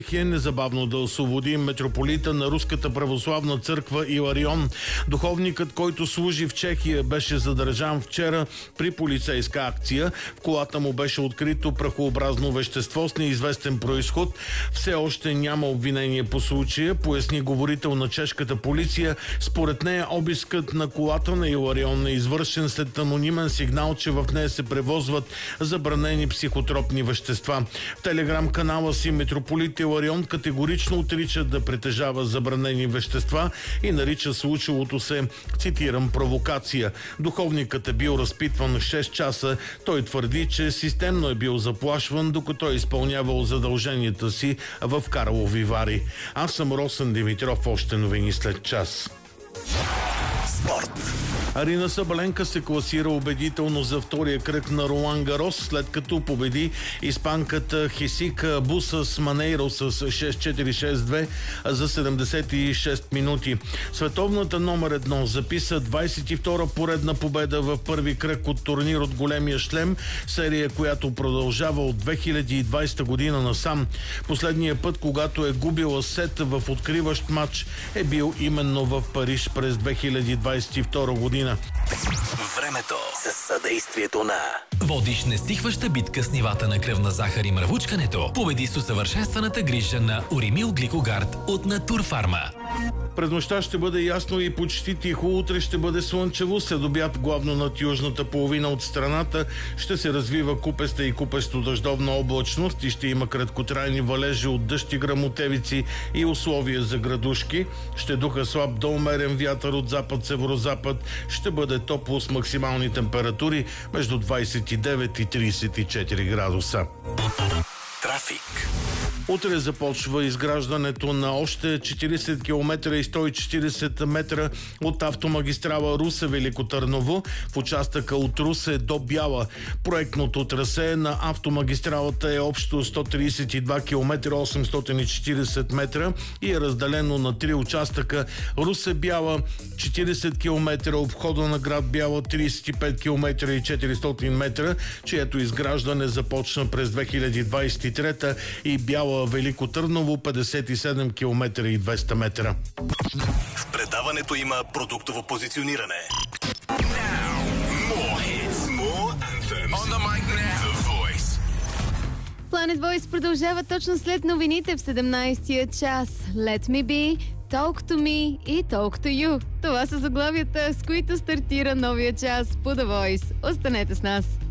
е незабавно да освободи митрополита на Руската православна църква Иларион. Духовникът, който служи в Чехия, беше задържан вчера при полицейска акция. В колата му беше открито прахообразно вещество с неизвестен произход. Все още няма обвинение по случая, поясни говорител на чешката полиция. Според нея обискът на колата на Иларион е извършен след анонимен сигнал, че в нея се превозват забранени психотропни вещества. В телеграм-канала си митрополит Иларион категорично отрича да притежава забранени вещества и нарича случилото се, цитирам, провокация. Духовникът е бил разпитван 6 часа. Той твърди, че системно е бил заплашван, докато е изпълнявал задълженията си в Карлови Вари. Аз съм Росен Димитров, още новини след час. Спорт. Арина Сабаленка се класира убедително за втория кръг на Ролан Гарос, след като победи испанката Хесика Бусас Манейро с 6-4-6-2 за 76 минути. Световната номер 1 записа 22-а поредна победа в първи кръг от турнир от големия шлем, серия, която продължава от 2020 година насам. Последния път, когато е губила сет в откриващ матч, е бил именно в Париж през 2022 година. Времето със съдействието на Водиш нестихваща битка с нивата на кръвна захар и мравучкането. Победи с усъвършенстваната грижа на Уримил Гликогард от Натурфарма. През нощта ще бъде ясно и почти тихо. Утре ще бъде слънчево. След обяд главно над южната половина от страната ще се развива купеста и купесто-дъждовна облачност и ще има краткотрайни валежи от дъжд и гръмотевици и условия за градушки. Ще духа слаб до умерен вятър от запад-северозапад. Ще бъде топло с максимални температури между 29 и 34 градуса. трафик. Утре започва изграждането на още 40 км и 140 метра от автомагистрала Русе-Велико Търново в участъка от Русе до Бяла. Проектното трасе на автомагистралата е общо 132 км 840 метра и е разделено на 3 участъка: Русе-Бяла 40 км, обхода на град Бяла 35 км и 400 метра, чието изграждане започна през 2023 и Бяла Велико Търново 57 км и 200 метра. В предаването има продуктово позициониране. Planet Voice продължава точно след новините в 17-я час. Let me be, talk to me и talk to you. Това са заглавията, с които стартира новия час по The Voice. Останете с нас.